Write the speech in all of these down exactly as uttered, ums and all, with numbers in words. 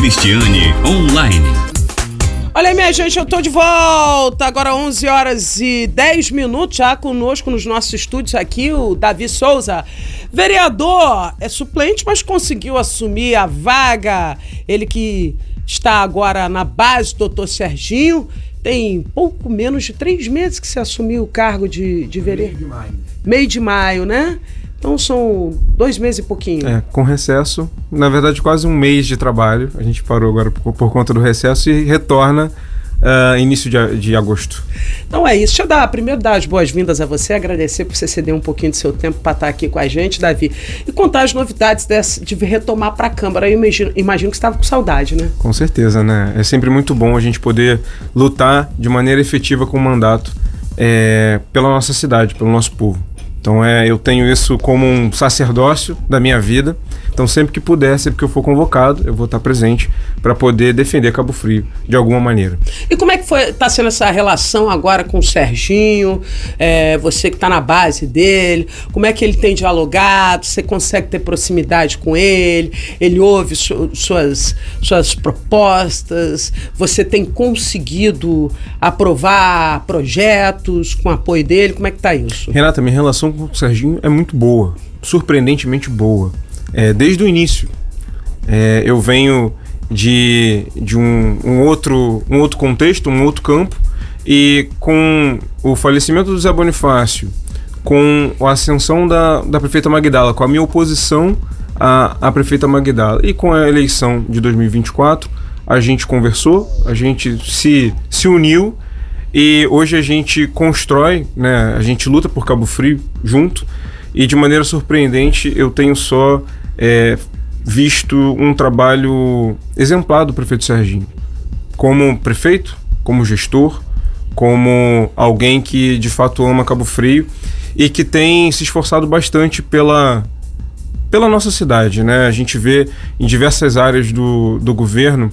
Cristiane Online. Olha, minha gente, eu tô de volta. Agora onze horas e dez minutos, já conosco nos nossos estúdios aqui, o Davi Souza. Vereador, é suplente, mas conseguiu assumir a vaga. Ele que está agora na base do doutor Serginho. Tem pouco menos de três meses que você assumiu o cargo de, de vereador. Meio de maio. Meio de maio, né? Então são dois meses e pouquinho. É, com recesso, na verdade quase um mês de trabalho. A gente parou agora por, por conta do recesso e retorna uh, início de, de agosto. Então é isso. Deixa eu dar, primeiro dar as boas-vindas a você, agradecer por você ceder um pouquinho do seu tempo para estar aqui com a gente, Davi, e contar as novidades dessa, de retomar para a Câmara. Eu imagino, imagino que você estava com saudade, né? Com certeza, né? É sempre muito bom a gente poder lutar de maneira efetiva com o mandato é, pela nossa cidade, pelo nosso povo. Então é, eu tenho isso como um sacerdócio da minha vida. Então sempre que puder, sempre que eu for convocado, eu vou estar presente para poder defender Cabo Frio de alguma maneira. E como é que foi, tá sendo essa relação agora com o Serginho? É, você que está na base dele, como é que ele tem dialogado? Você consegue ter proximidade com ele? Ele ouve su, suas, suas propostas? Você tem conseguido aprovar projetos com apoio dele? Como é que tá isso? Renata, minha relação com o Serginho é muito boa, surpreendentemente boa. É, desde o início, é, eu venho de, de um, um, outro, um outro contexto, um outro campo, e com o falecimento do Zé Bonifácio, com a ascensão da, da prefeita Magdala, com a minha oposição à, à prefeita Magdala, e com a eleição de dois mil e vinte e quatro, a gente conversou, a gente se, se uniu, e hoje a gente constrói, né, a gente luta por Cabo Frio junto, e de maneira surpreendente eu tenho só é, visto um trabalho exemplar do prefeito Serginho. Como prefeito, como gestor, como alguém que de fato ama Cabo Frio e que tem se esforçado bastante pela, pela nossa cidade, né? A gente vê em diversas áreas do, do governo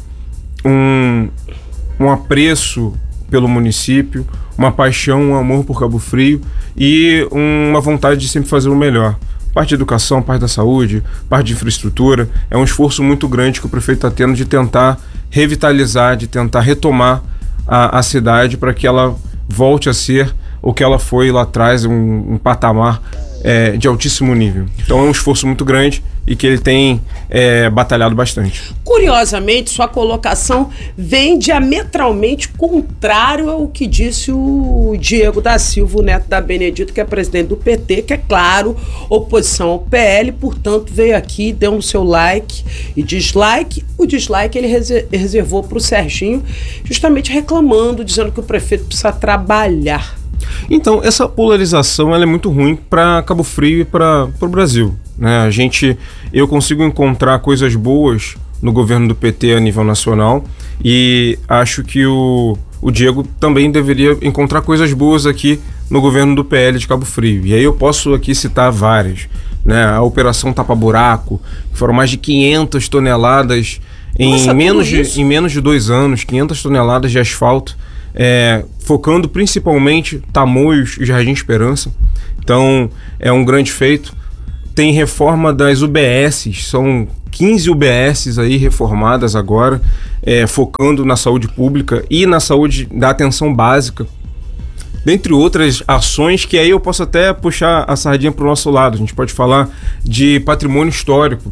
um, um apreço pelo município, uma paixão, um amor por Cabo Frio e uma vontade de sempre fazer o melhor. Parte de educação, parte da saúde, parte de infraestrutura. É um esforço muito grande que o prefeito está tendo de tentar revitalizar, de tentar retomar a, a cidade para que ela volte a ser o que ela foi lá atrás, um, um patamar é, de altíssimo nível. Então é um esforço muito grande e que ele tem é, batalhado bastante. Curiosamente, sua colocação vem diametralmente contrário ao que disse o Diego da Silva, o neto da Benedito, que é presidente do P T, que é claro, oposição ao P L, portanto veio aqui, deu um seu like e dislike. O dislike ele reservou para o Serginho, justamente reclamando, dizendo que o prefeito precisa trabalhar. Então, essa polarização ela é muito ruim para Cabo Frio e para o Brasil, né? A gente, eu consigo encontrar coisas boas no governo do P T a nível nacional e acho que o, o Diego também deveria encontrar coisas boas aqui no governo do P L de Cabo Frio. E aí eu posso aqui citar várias, né? A Operação Tapa Buraco, que foram mais de quinhentas toneladas em, Nossa, menos de, em menos de dois anos, quinhentas toneladas de asfalto. É, focando principalmente Tamoios e Jardim Esperança. Então é um grande feito. Tem reforma das U B S, são quinze U B S aí reformadas agora, é, focando na saúde pública e na saúde da atenção básica, dentre outras ações que aí eu posso até puxar a sardinha para o nosso lado. A gente pode falar de patrimônio histórico,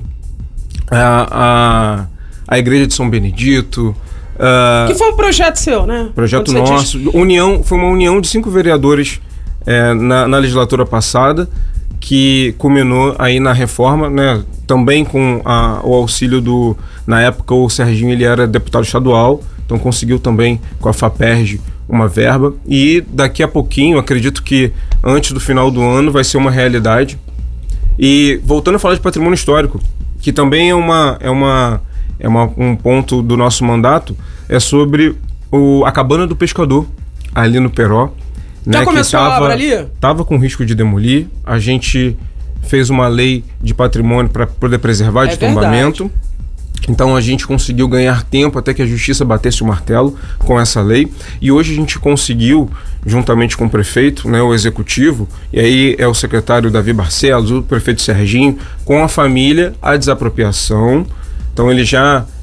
a, a, a Igreja de São Benedito. Uh, que foi um projeto seu, né? Projeto nosso. Diz... União, foi uma união de cinco vereadores é, na, na legislatura passada, que culminou aí na reforma, né? Também com a, o auxílio do... Na época o Serginho ele era deputado estadual, então conseguiu também com a FAPERJ uma verba. E daqui a pouquinho, acredito que antes do final do ano, vai ser uma realidade. E voltando a falar de patrimônio histórico, que também é uma... É uma É uma, um ponto do nosso mandato, é sobre o, a cabana do pescador, ali no Peró. Já né, começou que tava, a obra ali? Estava com risco de demolir. A gente fez uma lei de patrimônio para poder preservar é de verdade. tombamento. Então a gente conseguiu ganhar tempo até que a justiça batesse o martelo com essa lei. E hoje a gente conseguiu, juntamente com o prefeito, né, o executivo, e aí é o secretário Davi Barcelos, o prefeito Serginho, com a família, a desapropriação. Então ele já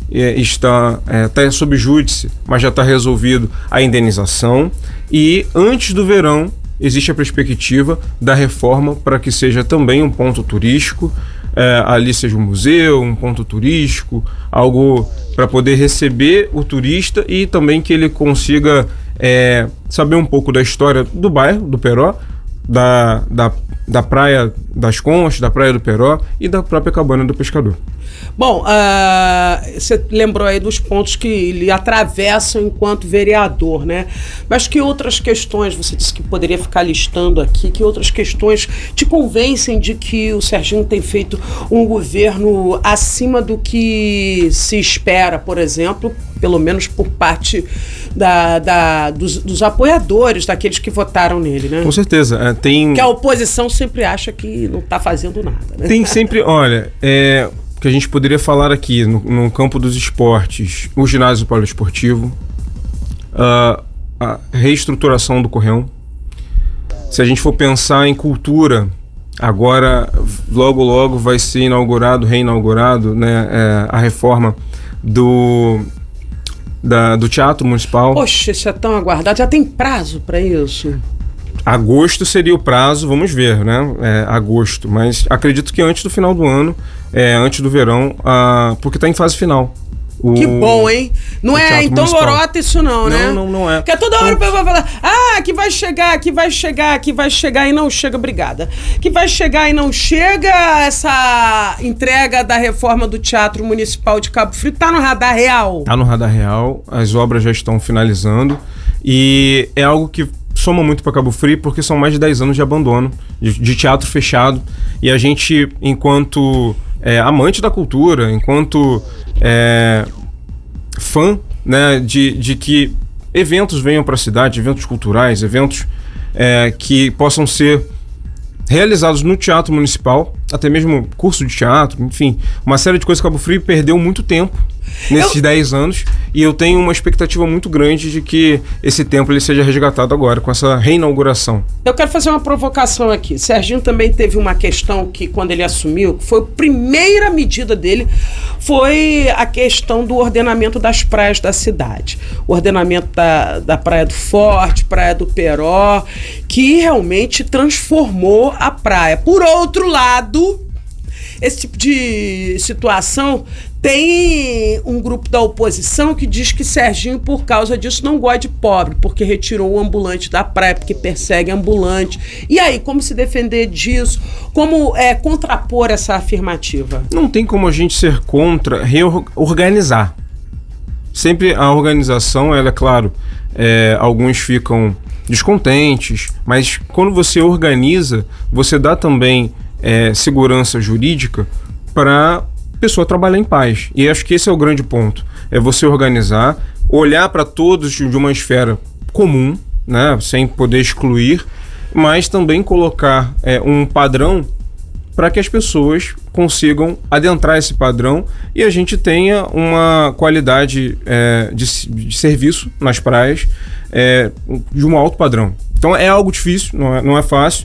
é, está é, tá sob júdice, mas já está resolvido a indenização. E antes do verão existe a perspectiva da reforma para que seja também um ponto turístico, é, ali seja um museu, um ponto turístico, algo para poder receber o turista e também que ele consiga é, saber um pouco da história do bairro, do Peró, da, da, da Praia das Conchas, da Praia do Peró e da própria Cabana do Pescador. Bom, uh, você lembrou aí dos pontos que lhe atravessam enquanto vereador, né? Mas que outras questões, você disse que poderia ficar listando aqui, que outras questões te convencem de que o Serginho tem feito um governo acima do que se espera, por exemplo, pelo menos por parte da, da, dos, dos apoiadores, daqueles que votaram nele, né? Com certeza. É, tem... Que a oposição sempre acha que não está fazendo nada, né? Tem sempre, olha, é... que a gente poderia falar aqui no, no campo dos esportes, o ginásio poliesportivo, uh, a reestruturação do Correão. Se a gente for pensar em cultura, agora logo logo vai ser inaugurado, reinaugurado, né, é, a reforma do, da, do Teatro Municipal. Poxa, isso é tão aguardado, já tem prazo para isso? Agosto seria o prazo, vamos ver, né? É, agosto, mas acredito que antes do final do ano, é, antes do verão, ah, porque está em fase final. O, que bom, hein? Não é então lorota isso não, não, né? Não, não, não é. Porque toda hora o povo vai falar, ah, que vai chegar, que vai chegar, que vai chegar e não chega, obrigada. Que vai chegar e não chega essa entrega da reforma do Teatro Municipal de Cabo Frio. Tá no radar real? Tá no radar real, as obras já estão finalizando e é algo que soma muito para Cabo Frio porque são mais de dez anos de abandono, de, de teatro fechado, e a gente, enquanto é, amante da cultura, enquanto é, fã, né, de, de que eventos venham para a cidade, eventos culturais, eventos é, que possam ser realizados no Teatro Municipal, até mesmo curso de teatro, enfim, uma série de coisas que Cabo Frio perdeu muito tempo nesses eu... dez anos, e eu tenho uma expectativa muito grande de que esse tempo ele seja resgatado agora, com essa reinauguração. Eu quero fazer uma provocação aqui. Serginho também teve uma questão que, quando ele assumiu, que foi a primeira medida dele, foi a questão do ordenamento das praias da cidade. O ordenamento da, da Praia do Forte, Praia do Peró, que realmente transformou a praia. Por outro lado, esse tipo de situação tem um grupo da oposição que diz que Serginho, por causa disso, não gosta de pobre, porque retirou o ambulante da praia, porque persegue ambulante. E aí, como se defender disso? Como é, contrapor essa afirmativa? Não tem como a gente ser contra reorganizar. Sempre a organização, ela é claro, é, alguns ficam descontentes, mas quando você organiza, você dá também é, segurança jurídica para pessoa trabalhar em paz. E acho que esse é o grande ponto. É você organizar, olhar para todos de uma esfera comum, né, sem poder excluir, mas também colocar é, um padrão para que as pessoas consigam adentrar esse padrão e a gente tenha uma qualidade é, de, de serviço nas praias é, de um alto padrão. Então é algo difícil, não é, não é fácil.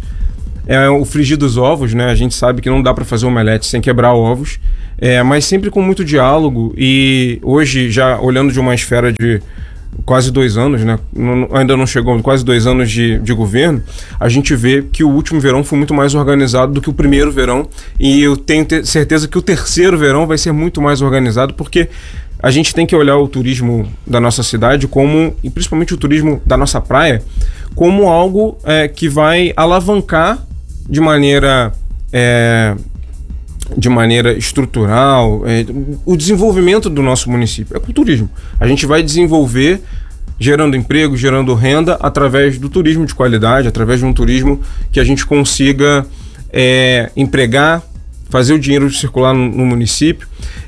É o frigir dos ovos, né? A gente sabe que não dá para fazer omelete sem quebrar ovos, é, mas sempre com muito diálogo. E hoje, já olhando de uma esfera de quase dois anos, né? Não, ainda não chegou, quase dois anos de, de governo, a gente vê que o último verão foi muito mais organizado do que o primeiro verão, e eu tenho te- certeza que o terceiro verão vai ser muito mais organizado, porque a gente tem que olhar o turismo da nossa cidade como, e principalmente o turismo da nossa praia, como algo é, que vai alavancar de maneira é, de maneira estrutural é, o desenvolvimento do nosso município. É com o turismo. A gente vai desenvolver gerando emprego, gerando renda através do turismo de qualidade, através de um turismo que a gente consiga é, empregar, fazer o dinheiro circular no, no município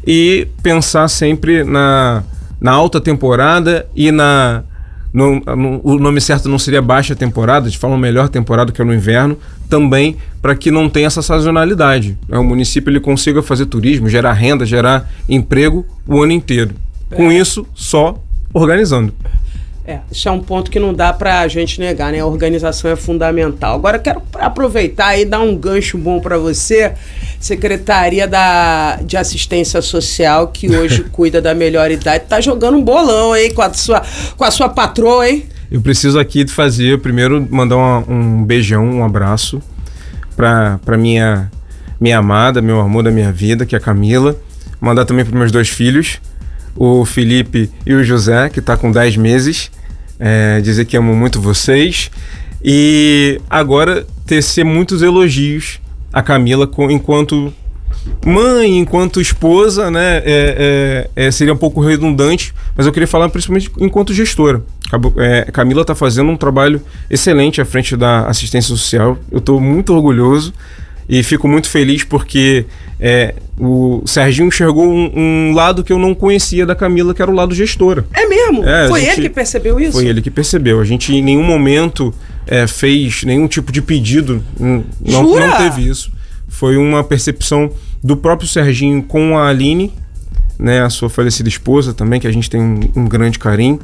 e pensar sempre na, na alta temporada e na No, no, o nome certo não seria baixa temporada, de falar melhor temporada, que é no inverno, também para que não tenha essa sazonalidade, né? O município ele consiga fazer turismo, gerar renda, gerar emprego o ano inteiro. Com é. isso, só organizando. É, isso é um ponto que não dá pra gente negar, né? A organização é fundamental. Agora eu quero aproveitar e dar um gancho bom pra você. Secretaria da, de Assistência Social, que hoje cuida da melhor idade, tá jogando um bolão, hein, com a sua, com a sua patroa, hein? Eu preciso aqui fazer, primeiro, mandar uma, um beijão, um abraço pra, pra minha, minha amada, meu amor da minha vida, que é a Camila. Mandar também pros meus dois filhos, o Felipe e o José, que tá com dez meses. É, dizer que amo muito vocês. E agora tecer muitos elogios a Camila com, enquanto mãe, enquanto esposa, né? É, é, é, seria um pouco redundante, mas eu queria falar principalmente enquanto gestora. É, Camila está fazendo um trabalho excelente à frente da assistência social. Eu estou muito orgulhoso e fico muito feliz porque é, o Serginho enxergou um, um lado que eu não conhecia da Camila, que era o lado gestora. É mesmo? É, foi gente, ele que percebeu isso? Foi ele que percebeu. A gente em nenhum momento é, fez nenhum tipo de pedido. Não, não teve isso. Foi uma percepção do próprio Serginho com a Aline, né, a sua falecida esposa também, que a gente tem um, um grande carinho.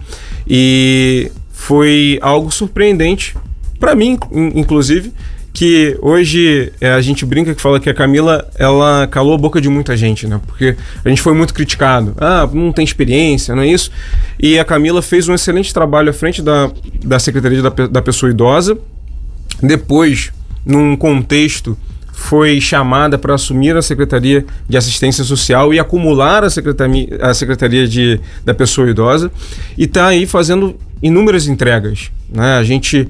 E foi algo surpreendente para mim, inclusive, que hoje é, a gente brinca que fala que a Camila, ela calou a boca de muita gente, né? Porque a gente foi muito criticado. Ah, não tem experiência, não é isso? E a Camila fez um excelente trabalho à frente da, da Secretaria da, da Pessoa Idosa. Depois, num contexto, foi chamada para assumir a Secretaria de Assistência Social e acumular a Secretaria, a Secretaria de, da Pessoa Idosa. E está aí fazendo inúmeras entregas, né? A gente...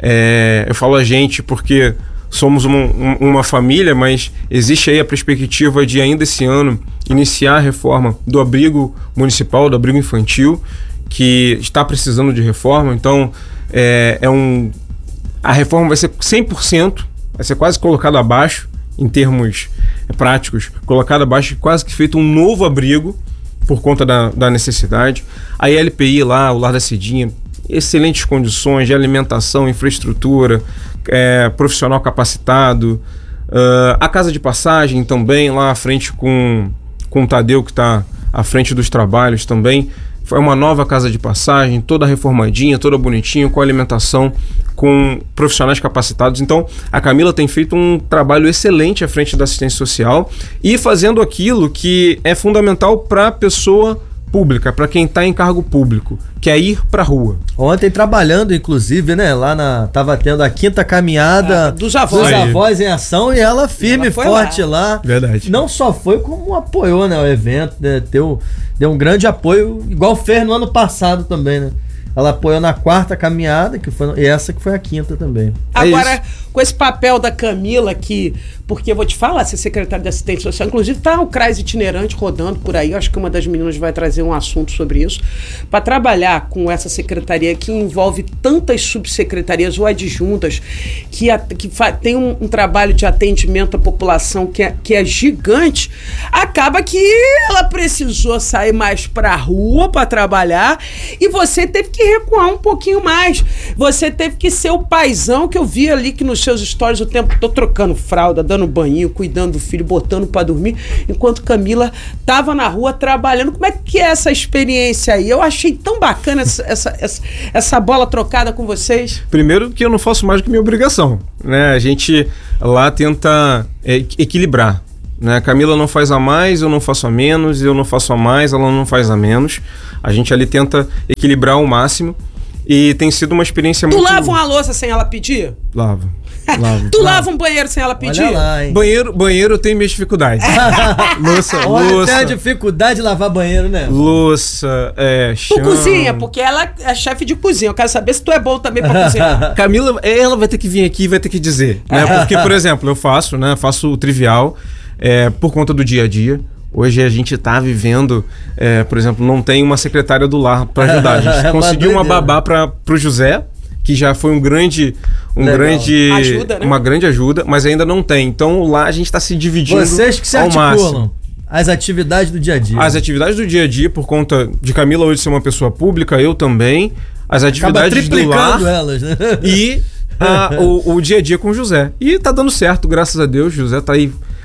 É, eu falo a gente porque somos uma, uma família, mas existe aí a perspectiva de ainda esse ano iniciar a reforma do abrigo municipal, do abrigo infantil, que está precisando de reforma. Então é, é um, a reforma vai ser cem por cento, vai ser quase colocado abaixo em termos práticos, colocado abaixo, quase que feito um novo abrigo por conta da, da necessidade. A L P I lá, o Lar da Cidinha, excelentes condições de alimentação, infraestrutura, é, profissional capacitado. Uh, a Casa de Passagem também, lá à frente com, com o Tadeu, que está à frente dos trabalhos também. Foi uma nova Casa de Passagem, toda reformadinha, toda bonitinha, com alimentação, com profissionais capacitados. Então, a Camila tem feito um trabalho excelente à frente da assistência social e fazendo aquilo que é fundamental para a pessoa pública, para quem está em cargo público, que é ir para a rua. Ontem trabalhando, inclusive, né, lá na, tava tendo a quinta caminhada ah, dos avós, dos avós em ação e ela firme e forte lá. lá. Verdade. Não só foi, como apoiou, né, o evento, né, deu, deu um grande apoio, igual fez no ano passado também, né. Ela apoiou na quarta caminhada, que foi, e essa que foi a quinta também. Agora, é com esse papel da Camila, que, porque eu vou te falar, ser secretária de Assistência Social, inclusive tá o C R A S itinerante rodando por aí, eu acho que uma das meninas vai trazer um assunto sobre isso, para trabalhar com essa secretaria que envolve tantas subsecretarias ou adjuntas, que, a, que fa, tem um, um trabalho de atendimento à população que é, que é gigante, acaba que ela precisou sair mais para a rua para trabalhar e você teve que recuar um pouquinho mais. Você teve que ser o paizão que eu vi ali que nos seus stories o tempo todo trocando fralda, dando banho, cuidando do filho, botando para dormir, enquanto Camila tava na rua trabalhando. Como é que é essa experiência aí? Eu achei tão bacana essa, essa, essa, essa bola trocada com vocês. Primeiro que eu não faço mais do que minha obrigação, né? A gente lá tenta é, equilibrar, né? A Camila não faz a mais, eu não faço a menos, eu não faço a mais, ela não faz a menos. A gente ali tenta equilibrar ao máximo e tem sido uma experiência tu muito... Tu lava uma louça sem ela pedir? Lavo. lavo. Tu lava um banheiro sem ela pedir? Olha lá, hein? Banheiro, banheiro eu tenho minhas dificuldades. louça, Olha, louça. tem a dificuldade de lavar banheiro, né? Louça, é, chão. Tu cozinha, porque ela é chefe de cozinha. Eu quero saber se tu é bom também pra cozinhar. Camila, ela vai ter que vir aqui e vai ter que dizer, né? Porque, por exemplo, eu faço, né? Faço o trivial é, por conta do dia a dia. Hoje a gente tá vivendo, é, por exemplo, não tem uma secretária do lar para ajudar. A gente É uma conseguiu uma doideira. babá para pro José, que já foi um grande, um Legal. grande, Ajuda, né? uma grande ajuda, mas ainda não tem. Então lá a gente tá se dividindo Vocês que se ao articulam máximo. as atividades do dia a dia. As atividades do dia a dia, por conta de Camila hoje ser uma pessoa pública, eu também. As Acaba atividades do lar triplicando elas, né? e a, o, o dia a dia com o José. E tá dando certo, graças a Deus. José tá aí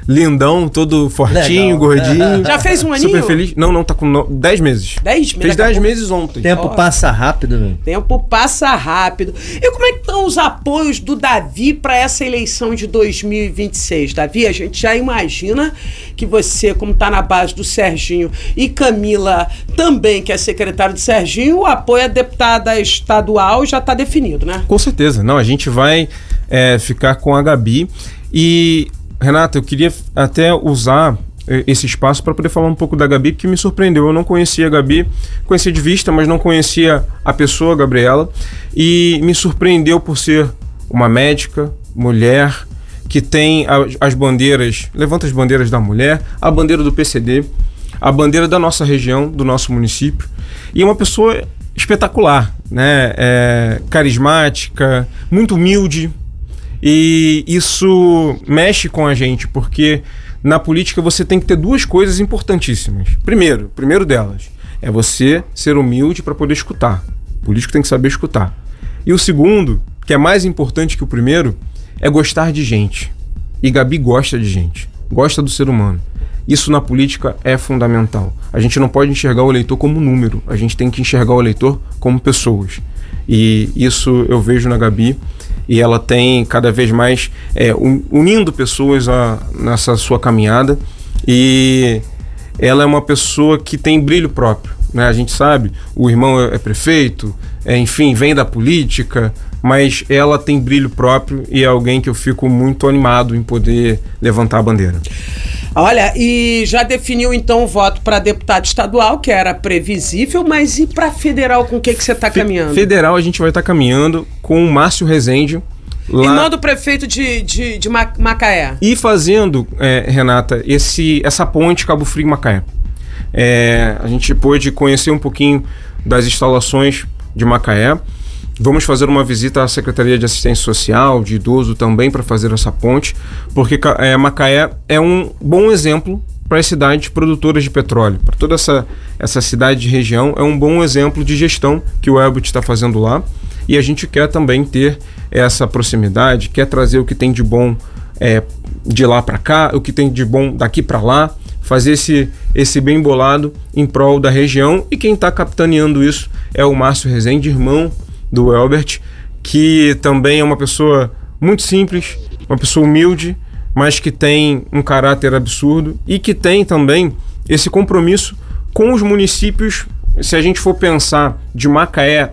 lindão, todo fortinho, Legal. gordinho. Já fez um aninho? Super feliz. Não, não, tá com no... dez meses. dez meses? Fez dez meses ontem. O tempo Ó. passa rápido, né? Tempo passa rápido. E como é que estão os apoios do Davi para essa eleição de dois mil e vinte e seis? Davi, a gente já imagina que você, como está na base do Serginho, e Camila também, que é secretário de Serginho, o apoio à deputada estadual já está definido, né? Com certeza. Não, a gente vai é, ficar com a Gabi. E, Renata, eu queria até usar esse espaço para poder falar um pouco da Gabi, que me surpreendeu. Eu não conhecia a Gabi, conhecia de vista, mas não conhecia a pessoa, a Gabriela, e me surpreendeu por ser uma médica, mulher, que tem as, as bandeiras, levanta as bandeiras da mulher, a bandeira do P C D, a bandeira da nossa região, do nosso município, e é uma pessoa espetacular, né? É, carismática, muito humilde, e isso mexe com a gente, porque na política você tem que ter duas coisas importantíssimas. Primeiro, primeiro delas, é você ser humilde para poder escutar. O político tem que saber escutar. E o segundo, que é mais importante que o primeiro, é gostar de gente. E Gabi gosta de gente, gosta do ser humano. Isso na política é fundamental. A gente não pode enxergar o eleitor como número, a gente tem que enxergar o eleitor como pessoas. E isso eu vejo na Gabi, e ela tem cada vez mais é, unindo pessoas a, nessa sua caminhada, e ela é uma pessoa que tem brilho próprio, né? A gente sabe, o irmão é, é prefeito, é, enfim, vem da política, mas ela tem brilho próprio e é alguém que eu fico muito animado em poder levantar a bandeira. Olha, e já definiu então o voto para deputado estadual, que era previsível, mas e para federal, com o que, que você está caminhando? Federal a gente vai estar tá caminhando com o Márcio Rezende. Lá... Irmão do prefeito de, de, de Macaé. E fazendo, é, Renata, esse, essa ponte Cabo Frio-Macaé. É, a gente pôde conhecer um pouquinho das instalações de Macaé. Vamos fazer uma visita à Secretaria de Assistência Social, de Idoso também, para fazer essa ponte, porque é, Macaé é um bom exemplo para as cidades produtoras de petróleo. Para toda essa, essa cidade de região, é um bom exemplo de gestão que o Elbit está fazendo lá. E a gente quer também ter essa proximidade, quer trazer o que tem de bom é, de lá para cá, o que tem de bom daqui para lá, fazer esse, esse bem bolado em prol da região. E quem está capitaneando isso é o Márcio Rezende, irmão do Elbert, que também é uma pessoa muito simples, uma pessoa humilde, mas que tem um caráter absurdo e que tem também esse compromisso com os municípios. Se a gente for pensar de Macaé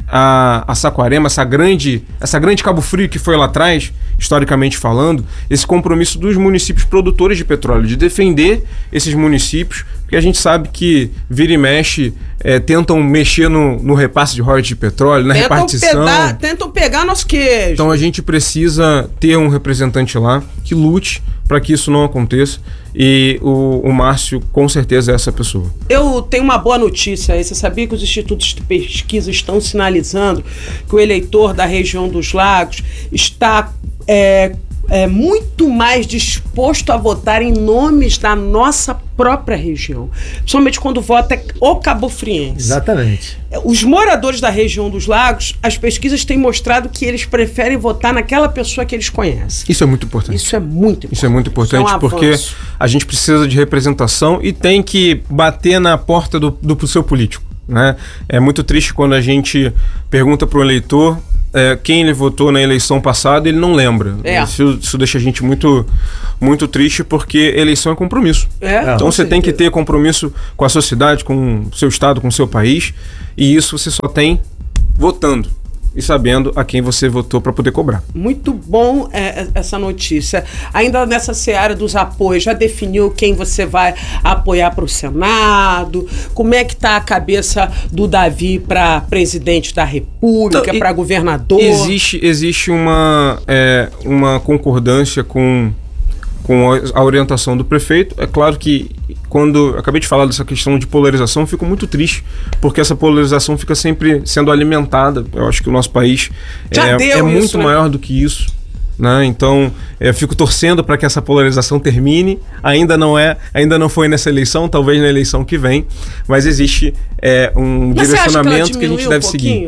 a, a Saquarema, essa grande, essa grande Cabo Frio que foi lá atrás, historicamente falando, esse compromisso dos municípios produtores de petróleo, de defender esses municípios, porque a gente sabe que vira e mexe, é, tentam mexer no, no repasse de royalties de petróleo, na tentam repartição. Pedar, tentam pegar nosso queijo. Então a gente precisa ter um representante lá que lute para que isso não aconteça, e o, o Márcio com certeza é essa pessoa. Eu tenho uma boa notícia aí. Você sabia que os institutos de pesquisa estão sinalizando que o eleitor da região dos Lagos está é, é, muito mais disposto a votar em nomes da nossa própria região, principalmente quando vota o cabofriense. Exatamente. Os moradores da região dos Lagos, as pesquisas têm mostrado que eles preferem votar naquela pessoa que eles conhecem. Isso é muito importante. Isso é muito importante. Isso é muito importante, é um porque avanço. A gente precisa de representação e tem que bater na porta do, do seu político, né? É muito triste quando a gente pergunta para o eleitor é, quem ele votou na eleição passada, ele não lembra. É. Isso, isso deixa a gente muito, muito triste, porque eleição é compromisso. É, então você certeza. tem que ter compromisso com a sociedade, com o seu estado, com o seu país, e isso você só tem votando e sabendo a quem você votou para poder cobrar. Muito bom é, essa notícia. Ainda nessa seara dos apoios, já definiu quem você vai apoiar para o Senado? Como é que está a cabeça do Davi para presidente da República, para governador? Existe, existe uma, é, uma concordância com, com a orientação do prefeito. É claro que quando eu acabei de falar dessa questão de polarização, eu fico muito triste, porque essa polarização fica sempre sendo alimentada. Eu acho que o nosso país Já é, deu é isso, muito né? maior do que isso, né? Então eu fico torcendo para que essa polarização termine. Ainda não é, ainda não foi nessa eleição, talvez na eleição que vem, mas existe é, um mas direcionamento que, que a gente deve um seguir.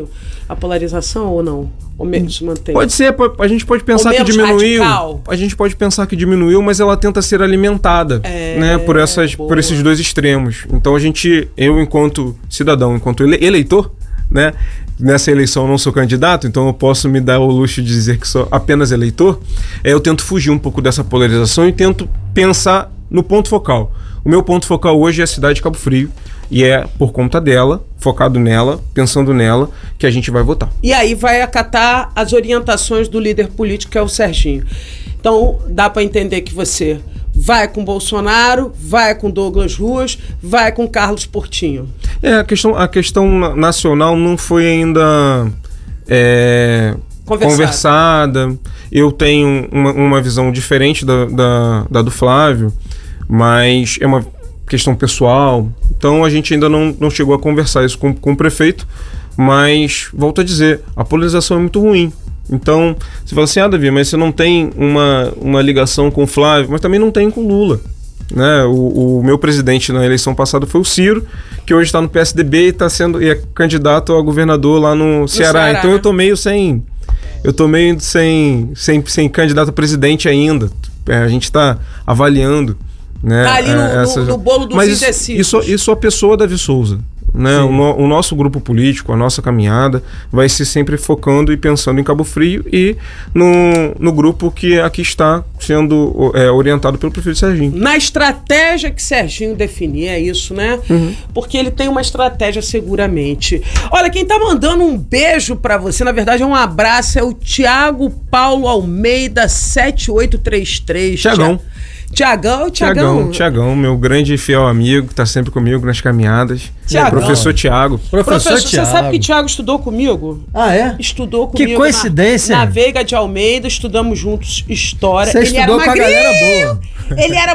a polarização ou não? Ou menos se mantém? Pode ser, a gente pode pensar Ou que menos diminuiu. radical. A gente pode pensar que diminuiu, mas ela tenta ser alimentada, É, né, por, essas, boa. por esses dois extremos. Então a gente, eu enquanto cidadão, enquanto ele- eleitor, né, nessa eleição eu não sou candidato, então eu posso me dar o luxo de dizer que sou apenas eleitor, é, eu tento fugir um pouco dessa polarização e tento pensar no ponto focal. O meu ponto focal hoje é a cidade de Cabo Frio, e é por conta dela, focado nela, pensando nela, que a gente vai votar. E aí vai acatar as orientações do líder político, que é o Serginho. Então, dá para entender que você vai com Bolsonaro, vai com Douglas Ruas, vai com Carlos Portinho. É, a questão, a questão na- nacional não foi ainda é, Conversado. conversada. Eu tenho uma, uma visão diferente da, da, da do Flávio, mas é uma questão pessoal. Então a gente ainda não, não chegou a conversar isso com, com o prefeito, mas volto a dizer, a polarização é muito ruim. Então, você fala assim, ah, Davi, mas você não tem uma, uma ligação com o Flávio, mas também não tem com o Lula. Né? O, o meu presidente na eleição passada foi o Ciro, que hoje está no P S D B e, tá sendo, e é candidato a governador lá no Ceará. Ceará, Então né? eu tô meio sem. Eu tô meio sem, sem, sem candidato a presidente ainda. É, a gente está avaliando. Né, Tá ali no- é, no- essas- no bolo dos Mas isso, indecisos. isso, isso a pessoa Davi Souza. Né? O, no- o nosso grupo político, a nossa caminhada vai se sempre focando e pensando em Cabo Frio e no, no grupo que aqui está sendo é, orientado pelo prefeito Serginho. Na estratégia que Serginho definir, é isso, né? Porque ele tem uma estratégia seguramente. Olha, quem tá mandando um beijo pra você, na verdade é um abraço, é o Tiago Paulo Almeida sete oito três três. Tiagão. Tiagão, Tiagão. Tiagão, Tiagão, meu grande e fiel amigo, que está sempre comigo nas caminhadas. Tiagão. Professor Tiago. Professor, Professor, Thiago. você sabe que Tiago estudou comigo? Ah, é? Estudou Que comigo. coincidência. Na, na Veiga de Almeida, estudamos juntos história. Você Ele estudou era com a galera boa. Ele era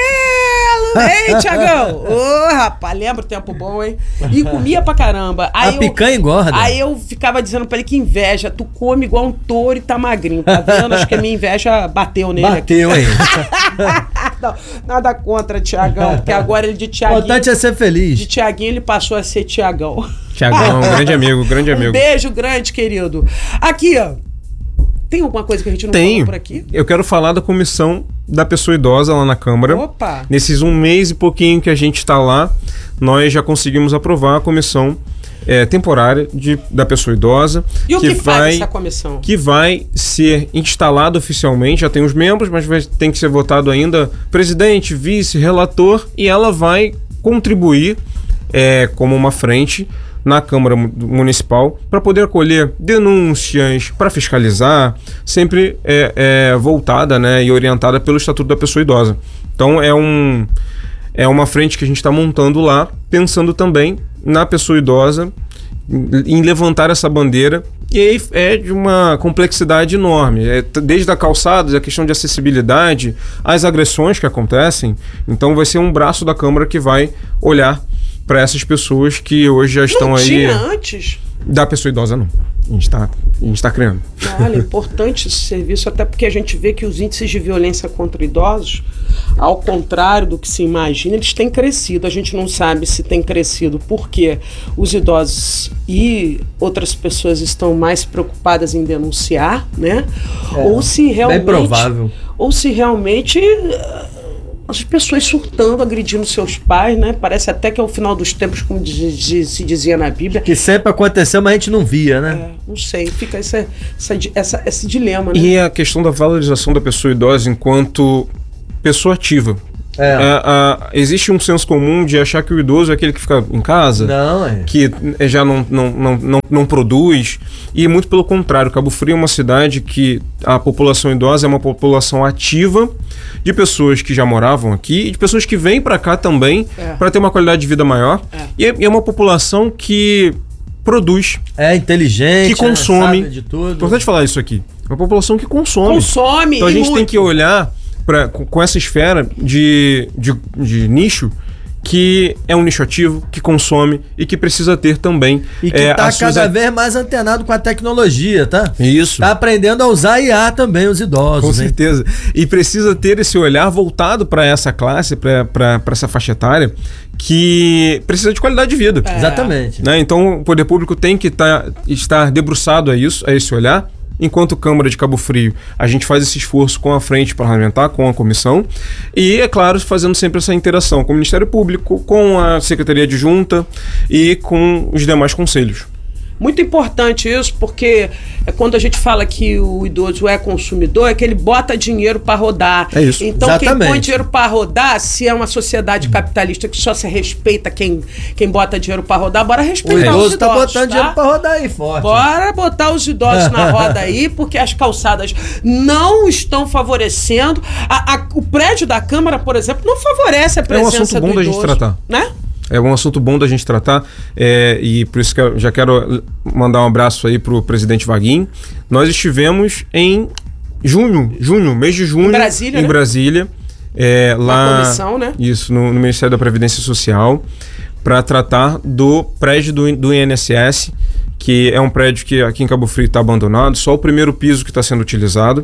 magrelo! Ei, Tiagão! Ô, rapaz, lembra o tempo bom, hein? E comia pra caramba. Aí A eu- picanha engorda. Aí eu ficava dizendo pra ele que inveja. Tu come igual um touro e tá magrinho, tá vendo? Acho que a minha inveja bateu nele Bateu, hein? aqui. Não, nada contra, Tiagão, porque agora ele de O Tiaguinho... importante é ser De feliz. Tiaguinho ele passou a ser Tiagão. Tiagão, grande amigo, grande Um amigo. beijo grande, querido. Aqui, ó. Tem alguma coisa que a gente não falou Tenho. por aqui? Eu quero falar da comissão da pessoa idosa lá na Câmara. Opa! Nesses um mês e pouquinho que a gente está lá, nós já conseguimos aprovar a comissão é, temporária de, da pessoa idosa. E o que, faz vai, essa comissão? que vai ser instalado oficialmente, já tem os membros, mas vai, tem que ser votado ainda presidente, vice, relator, e ela vai contribuir é, como uma frente na Câmara Mu- Municipal para poder acolher denúncias, para fiscalizar, sempre é, é, voltada, né, e orientada pelo Estatuto da Pessoa Idosa. Então é, um, é uma frente que a gente está montando lá, pensando também na pessoa idosa, em levantar essa bandeira, e aí é de uma complexidade enorme, é, t- desde a calçada, a questão de acessibilidade, as agressões que acontecem. Então vai ser um braço da Câmara que vai olhar para essas pessoas que hoje já estão não aí. tinha antes? Da pessoa idosa não, a gente está a gente tá criando. Olha, importante esse serviço, até porque a gente vê que os índices de violência contra idosos, ao contrário do que se imagina, eles têm crescido. A gente não sabe se tem crescido porque os idosos e outras pessoas estão mais preocupadas em denunciar, né? É, ou se realmente, bem provável. ou se realmente eh, as pessoas surtando, agredindo seus pais, né? Parece até que é o final dos tempos, como diz- diz- se dizia na Bíblia. Que sempre aconteceu, mas a gente não via, né? É, não sei, fica essa, essa, essa- esse dilema, né? E a questão da valorização da pessoa idosa enquanto pessoa ativa. É. A- a- existe um senso comum de achar que o idoso é aquele que fica em casa, Não, é. que já não, não, não, não, não produz, e muito pelo contrário. Cabo Frio é uma cidade que a população idosa é uma população ativa, de pessoas que já moravam aqui e de pessoas que vêm para cá também É. para ter uma qualidade de vida maior. É. E, é, e é uma população que produz, É inteligente, que consome. né? Sabe de tudo. Importante falar isso aqui. É uma população que consome. Consome. Então a e gente muito. tem que olhar pra, com, com essa esfera de, de, de nicho que é um nicho ativo, que consome e que precisa ter também... E que é, tá as cada suas... vez mais antenado com a tecnologia, tá? Isso. Tá aprendendo a usar I A também, os idosos, Com hein? certeza. E precisa ter esse olhar voltado para essa classe, para essa faixa etária, que precisa de qualidade de vida. É. Exatamente. Né? Então, o poder público tem que tá, estar debruçado a isso, a esse olhar. Enquanto Câmara de Cabo Frio, a gente faz esse esforço com a frente parlamentar, com a comissão, e, é claro, fazendo sempre essa interação com o Ministério Público, com a Secretaria Adjunta e com os demais conselhos. Muito importante isso, porque é quando a gente fala que o idoso é consumidor, é que ele bota dinheiro para rodar. É isso. Então, Exatamente. quem põe dinheiro para rodar, se é uma sociedade capitalista que só se respeita quem, quem bota dinheiro para rodar, bora O respeitar os idoso tá idosos, botando tá? dinheiro pra rodar aí forte. Bora botar os idosos na roda aí, porque as calçadas não estão favorecendo. A, a, o prédio da Câmara, por exemplo, não favorece a É um presença assunto bom do da idoso. gente tratar. Né? É um assunto bom da gente tratar, é, e por isso que eu já quero mandar um abraço aí pro presidente Vaguinho. Nós estivemos em junho, junho, mês de junho, Em Brasília, em né? Brasília, é, lá, comissão, né? Isso, no, no Ministério da Previdência Social, para tratar do prédio do, do I N S S, que é um prédio que aqui em Cabo Frio está abandonado, só o primeiro piso que está sendo utilizado.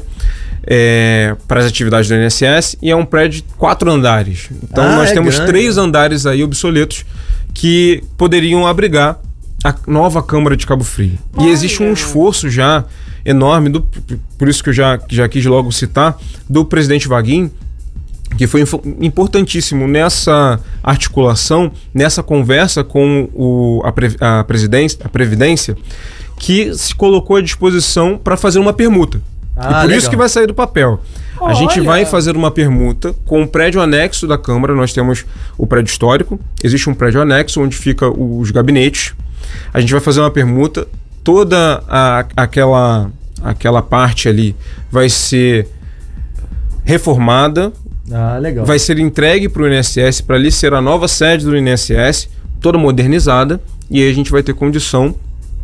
É, para as atividades do I N S S, e é um prédio de quatro andares. Então Ah, nós é temos grande. três andares aí obsoletos que poderiam abrigar a nova Câmara de Cabo Frio. Olha. E existe um esforço já enorme, do, por isso que eu já, já quis logo citar, do presidente Vaguinho, que foi info- importantíssimo nessa articulação, nessa conversa com o, a, pre, a, presidência, a Previdência, que se colocou à disposição para fazer uma permuta. Ah, e por legal. isso que vai sair do papel. A gente Olha. vai fazer uma permuta com o prédio anexo da Câmara. Nós temos o prédio histórico, existe um prédio anexo onde ficam os gabinetes. A gente vai fazer uma permuta, toda a, aquela, aquela parte ali vai ser reformada, Ah, legal. vai ser entregue para o I N S S, para ali ser a nova sede do I N S S, toda modernizada, e aí a gente vai ter condição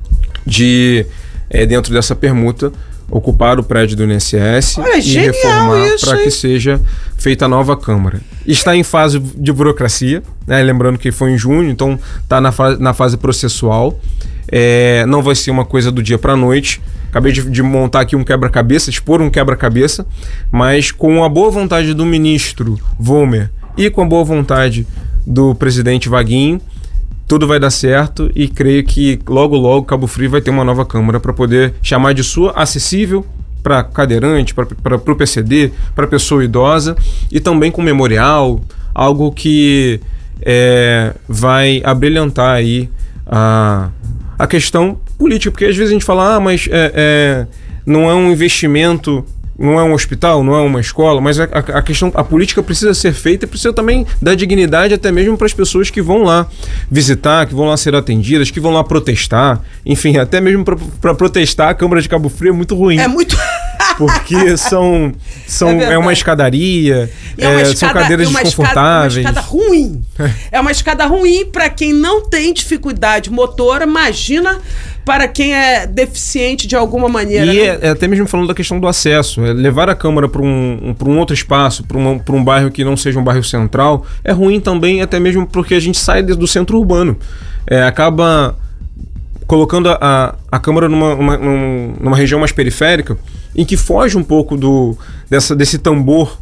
de, é, dentro dessa permuta, ocupar o prédio do I N S S Olha, e genial reformar isso, para hein? que seja feita a nova Câmara. Está em fase de burocracia, né? Lembrando que foi em junho, então está na, fa na fase processual. É, não vai ser uma coisa do dia para a noite. Acabei de, de montar aqui um quebra-cabeça, expor um quebra-cabeça, mas com a boa vontade do ministro Volmer e com a boa vontade do presidente Vaguinho, tudo vai dar certo, e creio que logo logo Cabo Frio vai ter uma nova Câmara para poder chamar de sua, acessível para cadeirante, para o P C D, para pessoa idosa, e também com memorial, algo que é, vai abrilhantar aí a, a questão política, porque às vezes a gente fala, ah, mas é, é, não é um investimento, não é um hospital, não é uma escola, mas a, a, a questão, a política precisa ser feita e precisa também dar dignidade até mesmo para as pessoas que vão lá visitar, que vão lá ser atendidas, que vão lá protestar, enfim, até mesmo para protestar a Câmara de Cabo Frio é muito ruim. É muito. Porque são, são, É é, verdade. uma escadaria, E é uma é, escada, são cadeiras e uma desconfortáveis. Escada, uma escada ruim. É uma escada ruim para quem não tem dificuldade motora, imagina para quem é deficiente de alguma maneira. E né? é, é até mesmo falando da questão do acesso, é levar a Câmara para um, um, para um outro espaço, para um, para um bairro que não seja um bairro central, é ruim também, até mesmo porque a gente sai de- do centro urbano. É, acaba colocando a, a, a Câmara numa, uma, num- numa região mais periférica, em que foge um pouco do, dessa, desse tambor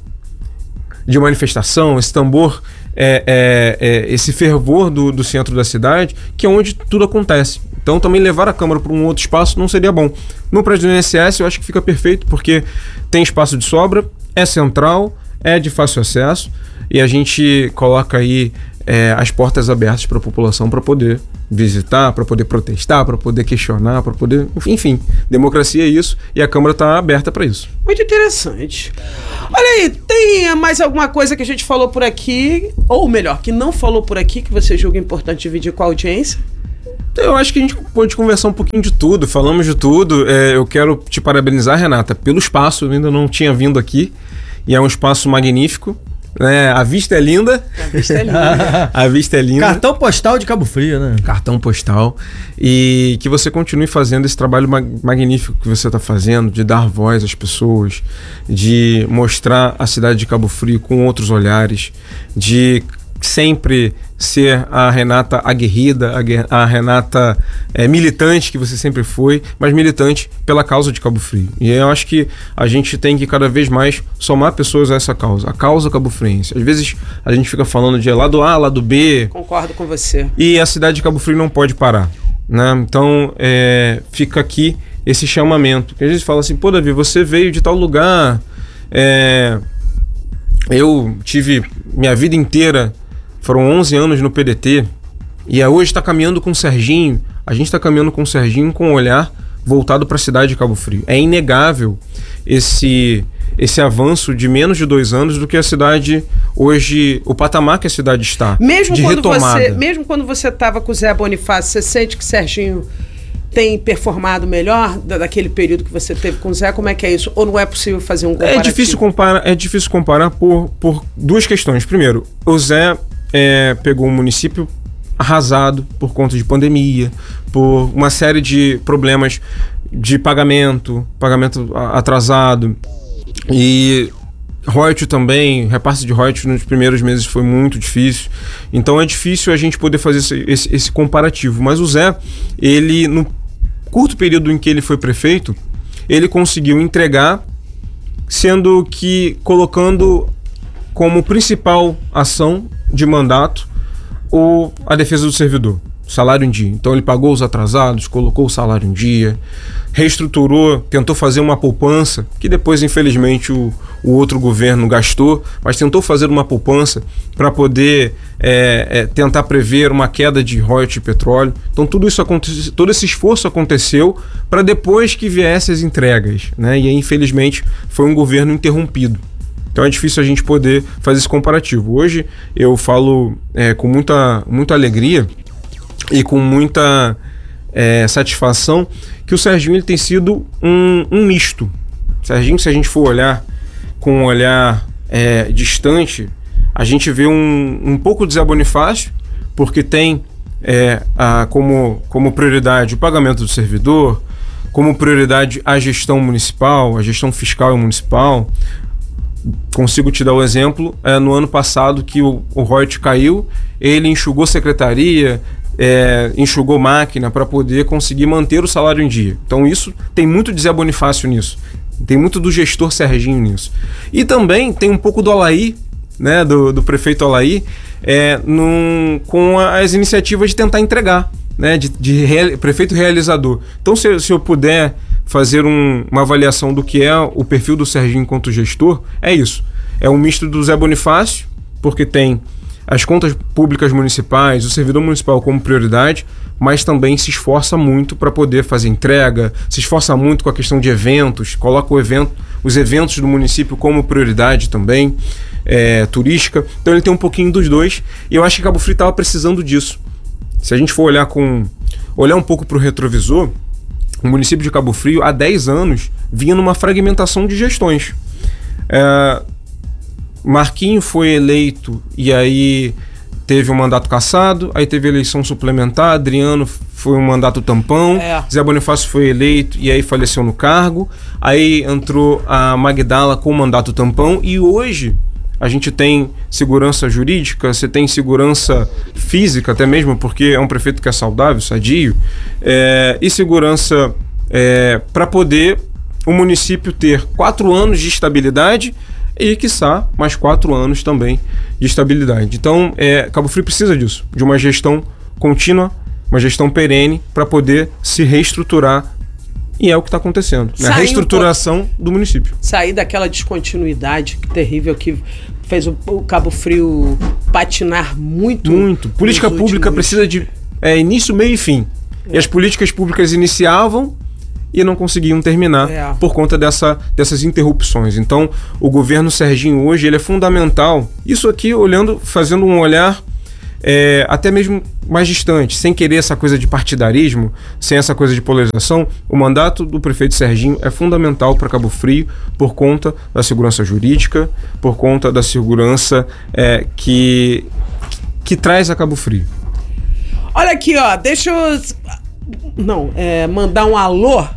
de manifestação, esse tambor, é, é, é, esse fervor do, do centro da cidade, que é onde tudo acontece. Então também levar a Câmara para um outro espaço não seria bom. No prédio do I N S S eu acho que fica perfeito, porque tem espaço de sobra, é central, é de fácil acesso, e a gente coloca aí é, as portas abertas para a população para poder visitar, para poder protestar, para poder questionar, para poder... Enfim, democracia é isso, e a Câmara está aberta para isso. Muito interessante. Olha aí, tem mais alguma coisa que a gente falou por aqui, ou melhor, que não falou por aqui, que você julga importante dividir com a audiência? Eu acho que a gente pode conversar um pouquinho de tudo, falamos de tudo. É, eu quero te parabenizar, Renata, pelo espaço. Eu ainda não tinha vindo aqui, e é um espaço magnífico. Né? A vista é linda. A vista é linda. A vista é linda. Cartão postal de Cabo Frio, né? Cartão postal. E que você continue fazendo esse trabalho mag- magnífico que você está fazendo, de dar voz às pessoas, de mostrar a cidade de Cabo Frio com outros olhares, de sempre ser a Renata aguerrida, a Renata é, militante que você sempre foi, mas militante pela causa de Cabo Frio. E eu acho que a gente tem que cada vez mais somar pessoas a essa causa, a causa cabo-friense. Às vezes a gente fica falando de lado A, lado B. Concordo com você. E a cidade de Cabo Frio não pode parar, né? Então é, fica aqui esse chamamento. Que às vezes fala assim, pô, Davi, você veio de tal lugar, é, eu tive minha vida inteira, foram onze anos no P D T, e hoje está caminhando com o Serginho. A gente está caminhando com o Serginho com um olhar voltado para a cidade de Cabo Frio. É inegável esse, esse avanço de menos de dois anos do que a cidade hoje, o patamar que a cidade está, mesmo de quando retomada. Você, mesmo quando você estava com o Zé Bonifácio, você sente que o Serginho tem performado melhor da, daquele período que você teve com o Zé? Como é que é isso? Ou não é possível fazer um comparativo? É difícil comparar, é difícil comparar por, por duas questões. Primeiro, o Zé é, pegou um município arrasado por conta de pandemia, por uma série de problemas de pagamento, pagamento atrasado, e royalties também, repasse de royalties nos primeiros meses foi muito difícil. Então é difícil a gente poder fazer esse, esse, esse comparativo. Mas o Zé, ele, no curto período em que ele foi prefeito, ele conseguiu entregar, sendo que colocando como principal ação de mandato o, a defesa do servidor, salário em dia. Então ele pagou os atrasados, colocou o salário em dia, reestruturou, tentou fazer uma poupança, que depois infelizmente o, o outro governo gastou, mas tentou fazer uma poupança para poder é, é, tentar prever uma queda de royalties de petróleo. Então tudo isso aconteceu, todo esse esforço aconteceu para depois que viessem as entregas, né? E aí, infelizmente foi um governo interrompido. Então é difícil a gente poder fazer esse comparativo. Hoje eu falo é, com muita, muita alegria e com muita é, satisfação que o Serginho ele tem sido um, um misto. Serginho, se a gente for olhar com um olhar é, distante, a gente vê um, um pouco de Zé Bonifácio, porque tem é, a, como, como prioridade o pagamento do servidor, como prioridade a gestão municipal, a gestão fiscal e municipal. Consigo te dar o exemplo, é, no ano passado que o, o royalties caiu, ele enxugou secretaria, é, enxugou máquina para poder conseguir manter o salário em dia. Então isso tem muito de Zé Bonifácio nisso, tem muito do gestor Serginho nisso. E também tem um pouco do Alaí, né, do, do prefeito Alaí, é, num, com as iniciativas de tentar entregar, né, de, de real, prefeito realizador. Então se, se eu puder fazer um, uma avaliação do que é o perfil do Serginho enquanto gestor, é isso. É um misto do Zé Bonifácio, porque tem as contas públicas municipais, o servidor municipal como prioridade, mas também se esforça muito para poder fazer entrega, se esforça muito com a questão de eventos, coloca o evento, os eventos do município como prioridade também, é, turística. Então ele tem um pouquinho dos dois, e eu acho que Cabo Frio estava precisando disso. Se a gente for olhar, com, olhar um pouco para o retrovisor, o município de Cabo Frio, há dez anos, vinha numa fragmentação de gestões. É, Marquinho foi eleito e aí teve um mandato cassado, aí teve eleição suplementar, Adriano foi um mandato tampão, é. Zé Bonifácio foi eleito e aí faleceu no cargo, aí entrou a Magdala com o mandato tampão, e hoje a gente tem segurança jurídica, você tem segurança física até mesmo, porque é um prefeito que é saudável, sadio, é, e segurança é, para poder o município ter quatro anos de estabilidade e, quiçá, mais quatro anos também de estabilidade. Então, é, Cabo Frio precisa disso, de uma gestão contínua, uma gestão perene, para poder se reestruturar. E é o que está acontecendo, né? A reestruturação um do município. Sair daquela descontinuidade terrível que fez o, o Cabo Frio patinar muito. Muito. Política pública últimos... precisa de é, início, meio e fim. É. E as políticas públicas iniciavam e não conseguiam terminar é. por conta dessa, dessas interrupções. Então, o governo Serginho hoje ele é fundamental. Isso aqui, olhando, fazendo um olhar É, até mesmo mais distante, sem querer essa coisa de partidarismo, sem essa coisa de polarização, o mandato do prefeito Serginho é fundamental para Cabo Frio por conta da segurança jurídica, por conta da segurança é, que, que traz a Cabo Frio. Olha aqui, ó, deixa eu não, é, mandar um alô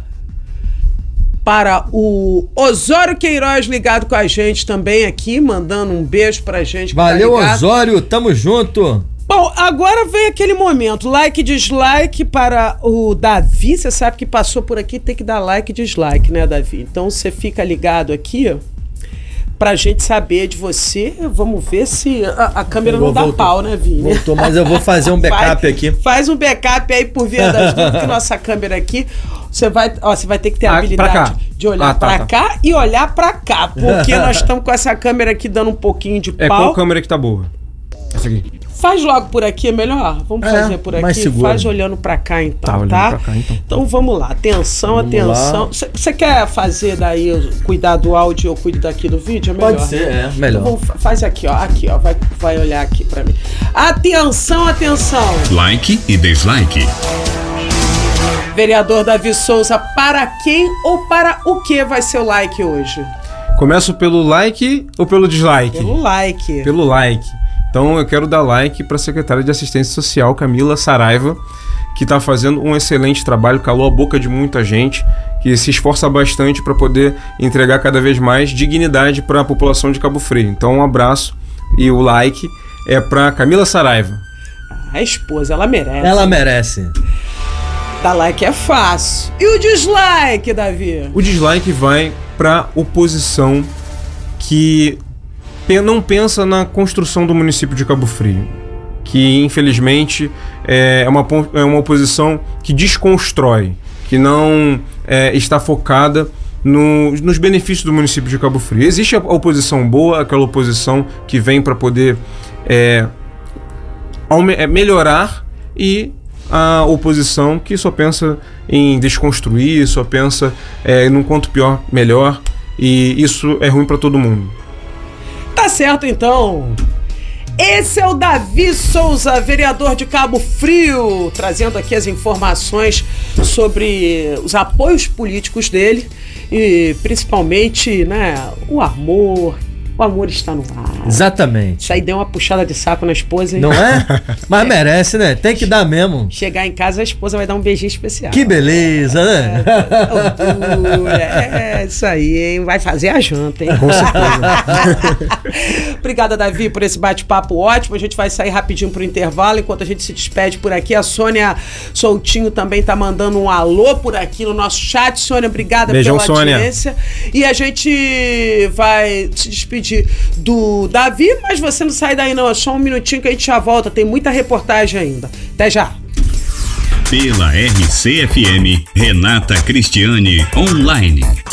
para o Osório Queiroz ligado com a gente também aqui, mandando um beijo pra gente. Valeu, tá Osório, tamo junto. Bom, agora vem aquele momento, like e dislike para o Davi. Você sabe que passou por aqui, tem que dar like e dislike, né, Davi? Então você fica ligado aqui pra gente saber de você. Vamos ver se a, a câmera não dá voltou, pau, né, Vini? Voltou, mas eu vou fazer um backup faz, aqui. Faz um backup aí por via das dúvidas, que nossa câmera aqui, você vai, ó, você vai ter que ter a Ah, habilidade pra cá. de olhar Ah, tá, pra tá. cá e olhar pra cá, porque nós estamos com essa câmera aqui dando um pouquinho de É, pau. qual câmera que tá boa? Essa aqui. Faz logo por aqui, é melhor? Vamos É, fazer por mais aqui? seguro. Faz olhando pra cá, então, Tá, olhando tá? pra cá, então. Então vamos lá. Atenção, Vamos atenção. Você quer fazer daí, cuidar do áudio ou eu cuido daqui do vídeo? É melhor. Pode ser, é. Melhor. Então, vamos, faz aqui, ó. Aqui, ó. Vai, vai olhar aqui pra mim. Atenção, atenção. Like e dislike. Vereador Davi Souza, para quem ou para o que vai ser o like hoje? Começo pelo like ou pelo dislike? Pelo like. Pelo like. Então eu quero dar like para a secretária de Assistência Social, Camila Saraiva, que está fazendo um excelente trabalho, calou a boca de muita gente, que se esforça bastante para poder entregar cada vez mais dignidade para a população de Cabo Frio. Então um abraço e o like é para Camila Saraiva. A esposa, ela merece. Ela merece. Dar like é fácil. E o dislike, Davi? O dislike vai para oposição que pe- não pensa na construção do município de Cabo Frio, que infelizmente é uma, po- é uma oposição que desconstrói, que não é, está focada no, nos benefícios do município de Cabo Frio. Existe a oposição boa, aquela oposição que vem para poder é, aume- é, melhorar, e a oposição que só pensa em desconstruir, só pensa é, num quanto pior, melhor, e isso é ruim para todo mundo. Tá certo, então. Esse é o Davi Souza, vereador de Cabo Frio, trazendo aqui as informações sobre os apoios políticos dele e principalmente, né, o amor. O amor está no ar. Exatamente. Isso aí deu uma puxada de saco na esposa, hein? Não é? Mas merece, né? Tem que dar mesmo. Chegar em casa, a esposa vai dar um beijinho especial. Que beleza, né? É, é isso aí, hein? Vai fazer a janta, hein? Com certeza. Obrigada, Davi, por esse bate-papo ótimo. A gente vai sair rapidinho pro intervalo, enquanto a gente se despede por aqui. A Sônia Soutinho também tá mandando um alô por aqui no nosso chat. Sônia, obrigada Beijão, pela Sônia. audiência. E a gente vai se despedir do Davi, mas você não sai daí não, é só um minutinho que a gente já volta, tem muita reportagem ainda. Até já. Pela R C F M, Renata Cristiane Online.